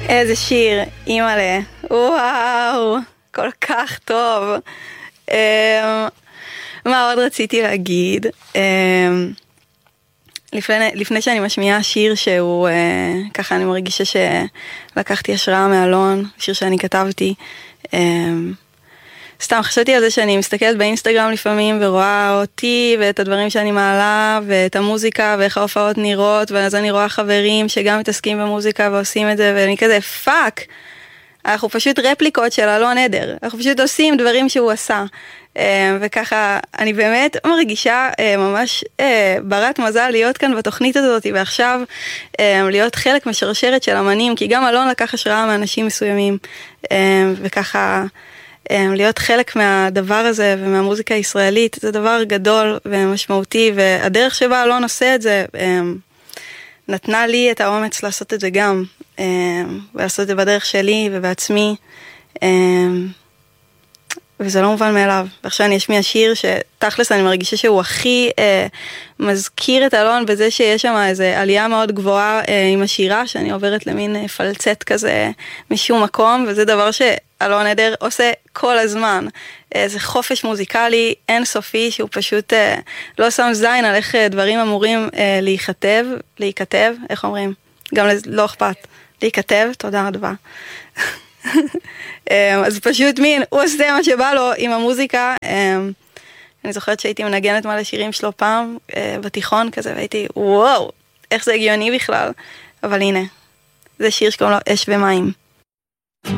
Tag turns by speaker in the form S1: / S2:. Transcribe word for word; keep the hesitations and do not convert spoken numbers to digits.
S1: איזה שיר, אימא'לה, וואו, כל כך טוב. מה עוד רציתי להגיד? לפני, לפני שאני משמיעה שיר שהוא, ככה אני מרגישה שלקחתי השראה מאלון, שיר שאני כתבתי. סתם חשבתי על זה שאני מסתכלת באינסטגרם לפעמים ורואה אותי ואת הדברים שאני מעלה ואת המוזיקה ואיך ההופעות נראות, ואז אני רואה חברים שגם מתעסקים במוזיקה ועושים את זה, ואני כזה פאק, אנחנו פשוט רפליקות של אלון עדר, אנחנו פשוט עושים דברים שהוא עשה, וככה אני באמת מרגישה ממש ברת מזל להיות כאן בתוכנית הזאת, ועכשיו להיות חלק משרשרת של אמנים, כי גם אלון לקח השראה מאנשים מסוימים, וככה להיות חלק מהדבר הזה ומהמוזיקה הישראלית, זה דבר גדול ומשמעותי, והדרך שבה אלון עושה את זה נתנה לי את האומץ לעשות את זה גם, ולעשות את זה בדרך שלי ובעצמי, וזה לא מובן מאליו. ועכשיו אני אשמיע שיר שתכלס אני מרגישה שהוא הכי אה, מזכיר את אלון בזה שיש שם איזו עלייה מאוד גבוהה אה, עם השירה, שאני עוברת למין אה, פלצט כזה משום מקום, וזה דבר שאלון עדר עושה כל הזמן. אה, זה חופש מוזיקלי אינסופי, שהוא פשוט אה, לא שם זין על איך דברים אמורים אה, להיכתב, להיכתב, איך אומרים? גם לא אכפת. להיכתב, תודה רבה. אז פשוט מין, הוא עושה מה שבא לו עם המוזיקה. אני זוכרת שהייתי מנגנת מלא שירים שלו פעם בתיכון כזה, והייתי וואו, איך זה הגיוני בכלל. אבל הנה, זה שיר שקוראים לו אש ומים.